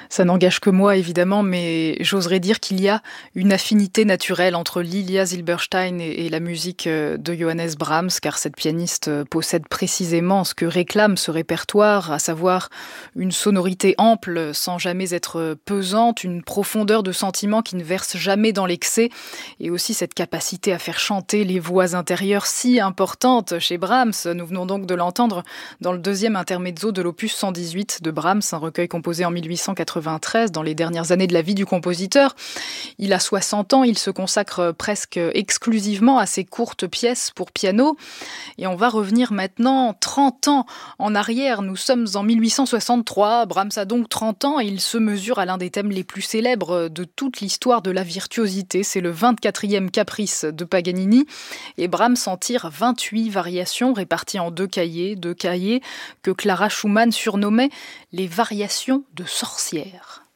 Ça n'engage que moi, évidemment, mais j'oserais dire qu'il y a une affinité naturelle entre Lilia Silberstein et la musique de Johannes Brahms, car cette pianiste possède précisément ce que réclame ce répertoire, à savoir une sonorité ample sans jamais être pesante, une profondeur de sentiment qui ne verse jamais dans l'excès, et aussi cette capacité à faire chanter les voix intérieures si importantes chez Brahms. Nous venons donc de l'entendre dans le deuxième intermezzo de l'opus 118 de Brahms, un recueil composé en 1893, dans les dernières années de la vie du compositeur. Il a 60 ans, il se consacre presque exclusivement à ses courtes pièces pour piano. Et on va revenir maintenant 30 ans en arrière. Nous sommes en 1863, Brahms a donc 30 ans et il se mesure à l'un des thèmes les plus célèbres de toute l'histoire de la virtuosité. C'est le 24e caprice de Paganini. Et Brahms en tire 28 variations réparties en deux cahiers que Clara Schumann surnommait les variations de sorcières.